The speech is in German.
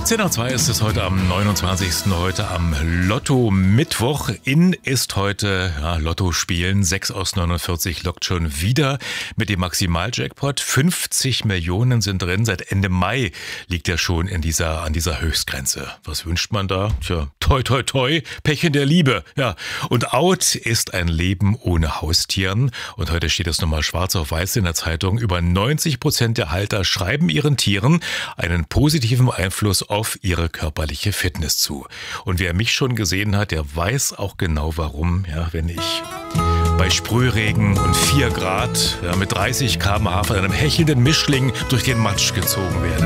10 nach 2 ist es heute am 29. Heute am Lotto-Mittwoch. In ist heute Lotto spielen. 6 aus 49 lockt schon wieder mit dem Maximaljackpot. 50 Millionen sind drin. Seit Ende Mai liegt er schon an dieser Höchstgrenze. Was wünscht man da? Tja, toi, toi, toi, Pech in der Liebe. Ja, und out ist ein Leben ohne Haustieren. Und heute steht es nochmal schwarz auf weiß in der Zeitung. Über 90% der Halter schreiben ihren Tieren einen positiven Einfluss auf ihre körperliche Fitness zu. Und wer mich schon gesehen hat, der weiß auch genau warum. Ja, wenn ich bei Sprühregen und 4 Grad mit 30 km/h von einem hechelnden Mischling durch den Matsch gezogen werde.